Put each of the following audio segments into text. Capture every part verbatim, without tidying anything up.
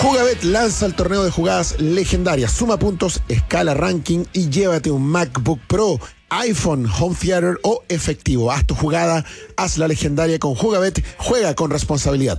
Jugabet lanza el torneo de jugadas legendarias. Suma puntos, escala ranking y llévate un MacBook Pro, iPhone, Home Theater o efectivo. Haz tu jugada, haz la legendaria con Jugabet. Juega con responsabilidad.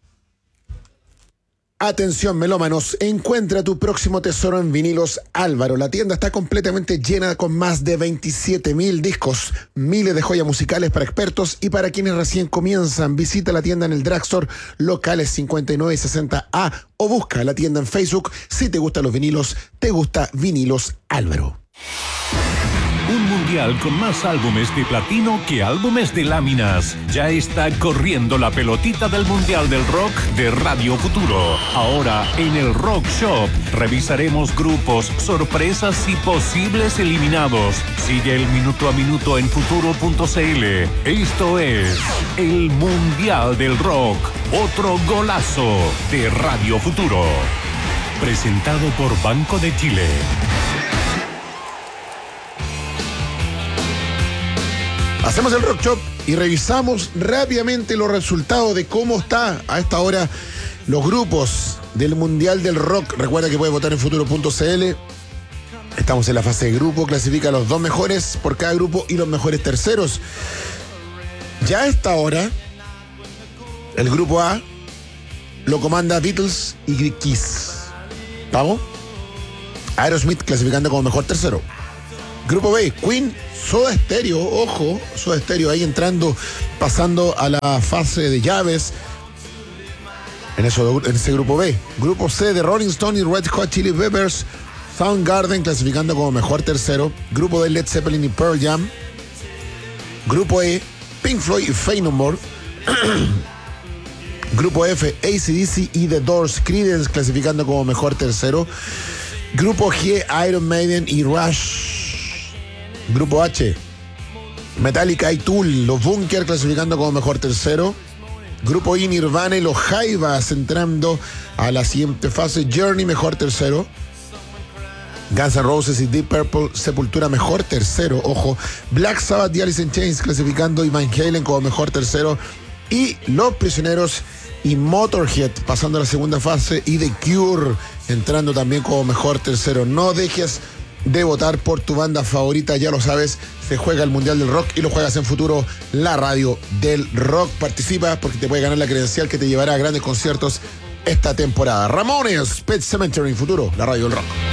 Atención melómanos, encuentra tu próximo tesoro en Vinilos Álvaro. La tienda está completamente llena con más de veintisiete mil discos, miles de joyas musicales para expertos y para quienes recién comienzan. Visita la tienda en el Drugstore, locales cincuenta y nueve y sesenta A o busca la tienda en Facebook. Si te gustan los vinilos, te gusta Vinilos Álvaro. Un mundial con más álbumes de platino que álbumes de láminas. Ya está corriendo la pelotita del Mundial del Rock de Radio Futuro. Ahora en el Rock Shop revisaremos grupos, sorpresas y posibles eliminados. Sigue el minuto a minuto en futuro punto c l. Esto es el Mundial del Rock. Otro golazo de Radio Futuro. Presentado por Banco de Chile. Hacemos el Rock Shop y revisamos rápidamente los resultados de cómo está a esta hora los grupos del Mundial del Rock. Recuerda que puedes votar en futuro punto c l. Estamos en la fase de grupo, clasifica a los dos mejores por cada grupo y los mejores terceros. Ya a esta hora, el grupo A lo comanda Beatles y Kiss. ¿Vamos? Aerosmith clasificando como mejor tercero. Grupo B, Queen, Soda Stereo, ojo, Soda Stereo ahí entrando, pasando a la fase de llaves en, eso, en ese grupo B. Grupo C de Rolling Stone y Red Hot Chili Peppers, Soundgarden clasificando como mejor tercero. Grupo D, Led Zeppelin y Pearl Jam. Grupo E, Pink Floyd y Faith No More. Grupo F, A C D C y The Doors, Creedence clasificando como mejor tercero. Grupo G, Iron Maiden y Rush. Grupo H, Metallica y Tool, los Bunkers clasificando como mejor tercero. Grupo I, Nirvana y los Jaivas entrando a la siguiente fase. Journey, mejor tercero. Guns N' Roses y Deep Purple, Sepultura, mejor tercero, ojo. Black Sabbath y Alice in Chains clasificando y Van Halen como mejor tercero. Y Los Prisioneros y Motorhead pasando a la segunda fase. Y The Cure entrando también como mejor tercero. No dejes de votar por tu banda favorita, ya lo sabes, se juega el Mundial del Rock y lo juegas en Futuro, la radio del rock. Participa porque te puede ganar la credencial que te llevará a grandes conciertos esta temporada. Ramones, Pet Sematary en Futuro, la radio del rock.